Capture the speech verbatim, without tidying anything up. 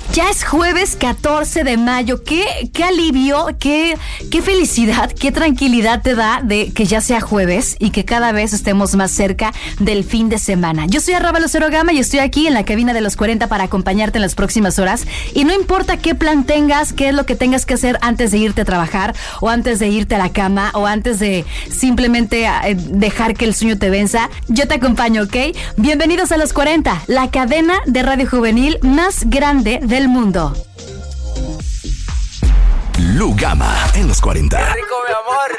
Ya es jueves catorce de mayo. Qué, qué alivio, qué, qué felicidad, qué tranquilidad te da de que ya sea jueves y que cada vez estemos más cerca del fin de semana. Yo soy Arraba Lucero Gama y estoy aquí en la cabina de los cuarenta para acompañarte en las próximas horas. Y no importa qué plan tengas, qué es lo que tengas que hacer antes de irte a trabajar o antes de irte a la cama o antes de simplemente eh, dejar que el sueño te venza, yo te acompaño, ¿ok? Bienvenidos a Los cuarenta, la cadena de radio juvenil más grande del mundo. Lu Gama en Los cuarenta. ¡Qué rico, mi amor!